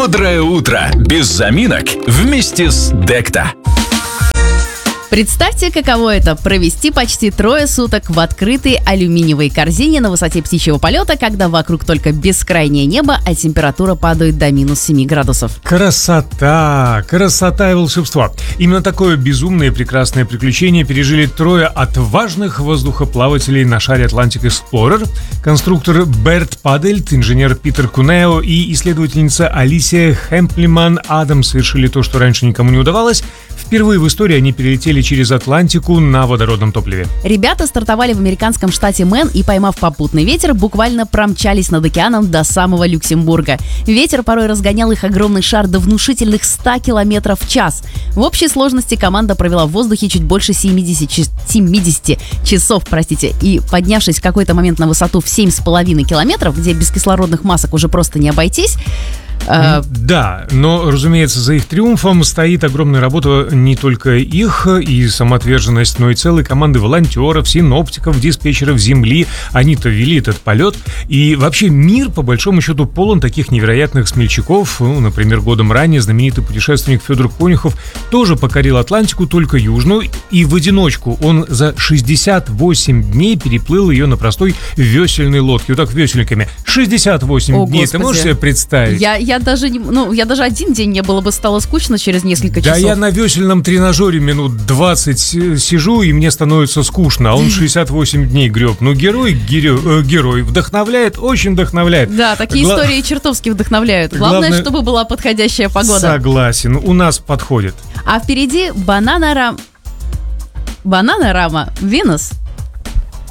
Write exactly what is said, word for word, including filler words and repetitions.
Бодрое утро без заминок вместе с Декта. Представьте, каково это – провести почти трое суток в открытой алюминиевой корзине на высоте птичьего полета, когда вокруг только бескрайнее небо, а температура падает до минус семи градусов. Красота! Красота и волшебство. Именно такое безумное и прекрасное приключение пережили трое отважных воздухоплавателей на шаре Atlantic Explorer. Конструктор Берт Падельт, инженер Питер Кунео и исследовательница Алисия Хемплиман Адамс совершили то, что раньше никому не удавалось. Впервые в истории они перелетели через Атлантику на водородном топливе. Ребята стартовали в американском штате Мэн и, поймав попутный ветер, буквально промчались над океаном до самого Люксембурга. Ветер порой разгонял их огромный шар до внушительных ста километров в час. В общей сложности команда провела в воздухе чуть больше семидесяти, семидесяти часов, простите, и, поднявшись в какой-то момент на высоту в семь с половиной километров, где без кислородных масок уже просто не обойтись. Uh, да, но, разумеется, за их триумфом стоит огромная работа не только их и самоотверженность, но и целой команды волонтеров, синоптиков, диспетчеров Земли. Они-то вели этот полет. И вообще мир, по большому счету, полон таких невероятных смельчаков. Ну, например, годом ранее знаменитый путешественник Федор Конюхов тоже покорил Атлантику, только южную, и в одиночку он за шестьдесят восемь дней переплыл ее на простой весельной лодке. Вот так весельниками. шестьдесят восемь О, дней, Господи. Ты можешь себе представить? Я, я даже не, ну, я даже один день не было бы стало скучно через несколько да часов. Да я на весельном тренажере минут двадцать сижу, и мне становится скучно, а он шестьдесят восемь дней греб. Ну, герой, герой, э, герой вдохновляет, очень вдохновляет. Да, такие Гла... истории чертовски вдохновляют. Главное, Главное, чтобы была подходящая погода. Согласен, у нас подходит. А впереди Бананарама Бананарама Венус.